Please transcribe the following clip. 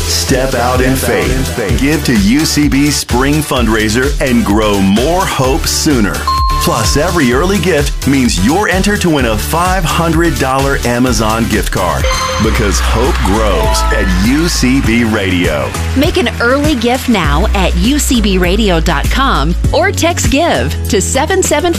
Step out in faith. Give to UCB Spring Fundraiser and grow more hope sooner. Plus, every early gift means you're entered to win a $500 Amazon gift card. Because hope grows at UCB Radio. Make an early gift now at ucbradio.com or text GIVE to 775